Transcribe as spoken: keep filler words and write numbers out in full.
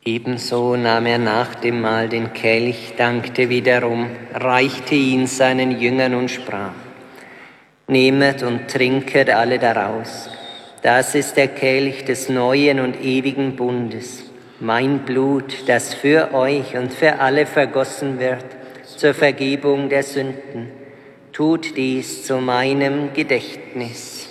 Ebenso nahm er nach dem Mahl den Kelch, dankte wiederum, reichte ihn seinen Jüngern und sprach: Nehmet und trinket alle daraus. Das ist der Kelch des neuen und ewigen Bundes, mein Blut, das für euch und für alle vergossen wird, zur Vergebung der Sünden. Tut dies zu meinem Gedächtnis.